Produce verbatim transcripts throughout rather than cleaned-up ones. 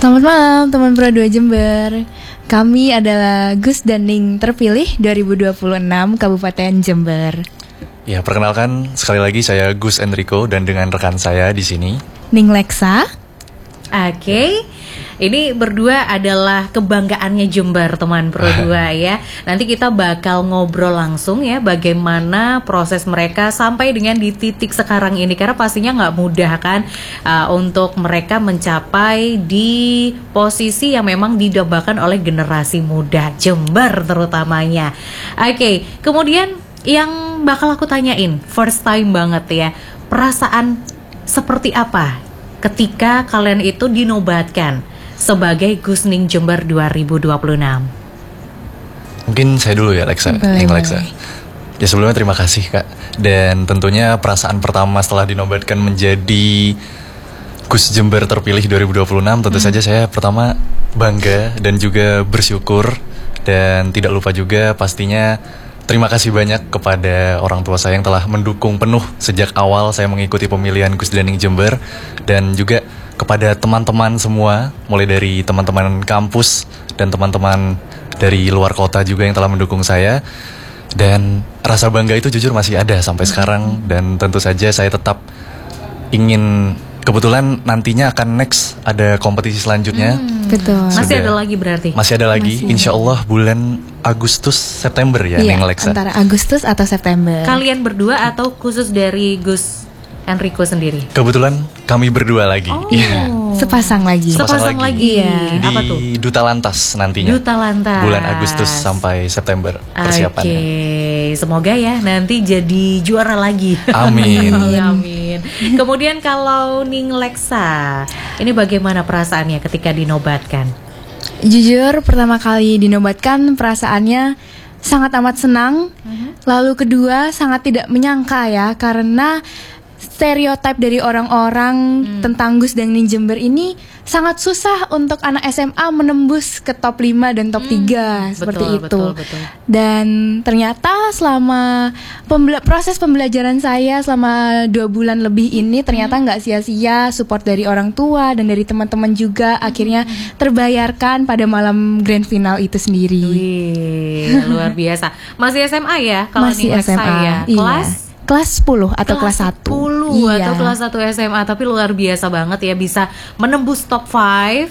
Selamat malam teman Pro dua Jember. Kami adalah Gus dan Ning terpilih dua ribu dua puluh enam Kabupaten Jember. Ya, perkenalkan sekali lagi saya Gus Enrico dan dengan rekan saya di sini Ning Lexa. Oke, okay. Ini berdua adalah kebanggaannya Jember, teman Pro dua ya. Nanti kita bakal ngobrol langsung ya bagaimana proses mereka sampai dengan di titik sekarang ini. Karena pastinya nggak mudah kan uh, untuk mereka mencapai di posisi yang memang didambakan oleh generasi muda Jember terutamanya. Oke, okay. Kemudian yang bakal aku tanyain, first time banget ya, perasaan seperti apa ketika kalian itu dinobatkan sebagai Gus Ning Jember dua ribu dua puluh enam? Mungkin saya dulu ya Lexa, Ning Lexa. Ya sebelumnya terima kasih Kak. Dan tentunya perasaan pertama setelah dinobatkan menjadi Gus Jember terpilih dua ribu dua puluh enam, tentu hmm. saja saya pertama bangga dan juga bersyukur. Dan tidak lupa juga pastinya terima kasih banyak kepada orang tua saya yang telah mendukung penuh sejak awal saya mengikuti pemilihan Gus Ning Jember. Dan juga kepada teman-teman semua, mulai dari teman-teman kampus dan teman-teman dari luar kota juga yang telah mendukung saya. Dan rasa bangga itu jujur masih ada sampai sekarang. Dan tentu saja saya tetap ingin, kebetulan nantinya akan next ada kompetisi selanjutnya. Hmm, betul. Sudah, masih ada lagi berarti? Masih ada lagi, masih. Insya Allah bulan Agustus September ya, iya, Ning Lexa. Antara Agustus atau September. Kalian berdua atau khusus dari Gus Enrico sendiri? Kebetulan kami berdua lagi. Oh. Iya. Sepasang lagi. Sepasang, Sepasang lagi. lagi. Iya. Di apa tuh? Duta Lantas nantinya. Duta Lantas. Bulan Agustus sampai September persiapannya. Oke, okay. Semoga ya nanti jadi juara lagi. Amin. Amin. Kemudian kalau Ning Lexa, ini bagaimana perasaannya ketika dinobatkan? Jujur pertama kali dinobatkan perasaannya sangat amat senang. Uh-huh. Lalu kedua sangat tidak menyangka ya, karena stereotip dari orang-orang hmm. tentang Gus dan Ning Jember ini sangat susah untuk anak S M A menembus ke top lima dan top hmm. tiga seperti betul, itu. Betul, betul. Dan ternyata selama pembela- proses pembelajaran saya selama dua bulan lebih ini ternyata nggak hmm. sia-sia, support dari orang tua dan dari teman-teman juga hmm. akhirnya terbayarkan pada malam grand final itu sendiri. Wih, luar biasa. Masih S M A ya kalau Ning Lexa ya? Iya. Kelas? Kelas sepuluh atau kelas, kelas satu. sepuluh iya. Atau kelas satu S M A. Tapi luar biasa banget ya bisa menembus top lima.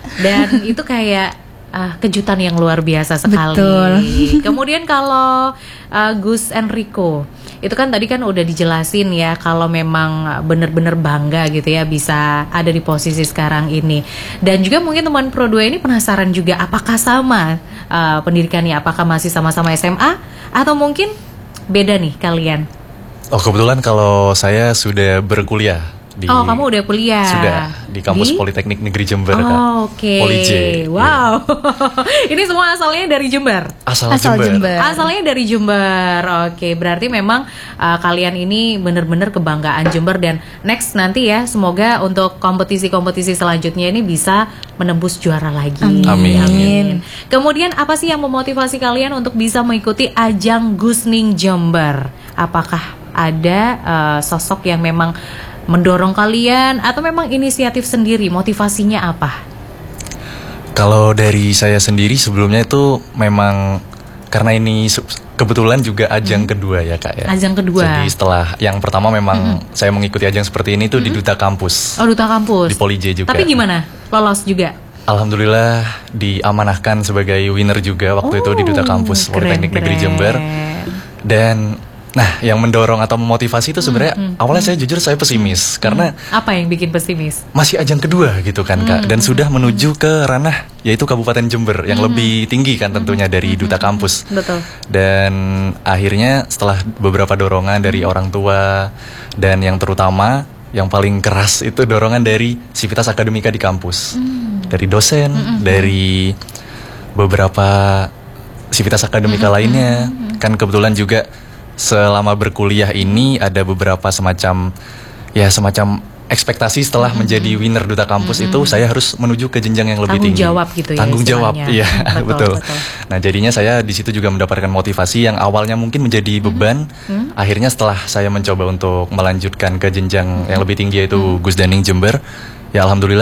Dan itu kayak uh, kejutan yang luar biasa sekali. Betul. Kemudian kalau uh, Gus Enrico, itu kan tadi kan udah dijelasin ya, kalau memang bener-bener bangga gitu ya bisa ada di posisi sekarang ini. Dan juga mungkin teman Pro dua ini penasaran juga, apakah sama uh, pendidikannya, apakah masih sama-sama S M A atau mungkin beda nih kalian? Oh, kebetulan kalau saya sudah berkuliah di, oh, kamu udah kuliah? Sudah, di kampus di? Politeknik Negeri Jember. Oh, oke. Okay. Poli J. Wow. Yeah. Ini semua asalnya dari Jember? Asal, Asal Jember. Jember. Asalnya dari Jember. Oke, okay. Berarti memang uh, kalian ini benar-benar kebanggaan Jember. Dan next nanti ya, semoga untuk kompetisi-kompetisi selanjutnya ini bisa menembus juara lagi. Amin. Amin. Kemudian apa sih yang memotivasi kalian untuk bisa mengikuti ajang Gus Ning Jember? Apakah ada uh, sosok yang memang mendorong kalian atau memang inisiatif sendiri? Motivasinya apa? Kalau dari saya sendiri sebelumnya itu memang karena ini kebetulan juga ajang hmm. kedua ya Kak ya. Ajang kedua. Jadi setelah yang pertama memang hmm. saya mengikuti ajang seperti ini tuh hmm. di Duta Kampus. Oh, Duta Kampus. Di Poli J juga. Tapi gimana? Lolos juga? Alhamdulillah diamanahkan sebagai winner juga waktu oh, itu di Duta Kampus Politeknik Negeri Jember. Dan nah, yang mendorong atau memotivasi itu sebenarnya hmm, hmm, awalnya hmm. saya jujur saya pesimis hmm, karena apa yang bikin pesimis? Masih ajang kedua gitu kan Kak, hmm, dan sudah menuju ke ranah yaitu Kabupaten Jember yang hmm. lebih tinggi kan tentunya dari Duta Kampus. Betul. Dan akhirnya setelah beberapa dorongan dari orang tua dan yang terutama yang paling keras itu dorongan dari Sivitas Akademika di kampus, hmm. dari dosen, hmm, dari beberapa Sivitas Akademika hmm, lainnya. Hmm. Kan kebetulan juga selama berkuliah ini ada beberapa semacam ya semacam ekspektasi setelah mm-hmm. menjadi winner Duta Kampus mm-hmm. itu saya harus menuju ke jenjang yang lebih tanggung tinggi. Jawab gitu ya. Tanggung jawab, iya betul, betul. betul. Nah jadinya saya di situ juga mendapatkan motivasi yang awalnya mungkin menjadi beban. Mm-hmm. Akhirnya setelah saya mencoba untuk melanjutkan ke jenjang mm-hmm. yang lebih tinggi yaitu mm-hmm. Gus Ning Jember, ya alhamdulillah.